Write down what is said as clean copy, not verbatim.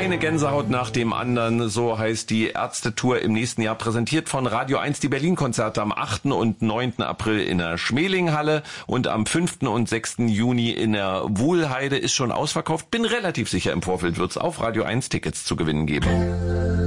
Eine Gänsehaut nach dem anderen, so heißt die Ärzte-Tour im nächsten Jahr, präsentiert von Radio 1, die Berlin-Konzerte am 8. und 9. April in der Schmelinghalle und am 5. und 6. Juni in der Wuhlheide ist schon ausverkauft. Bin relativ sicher, im Vorfeld wird es auf Radio 1 Tickets zu gewinnen geben.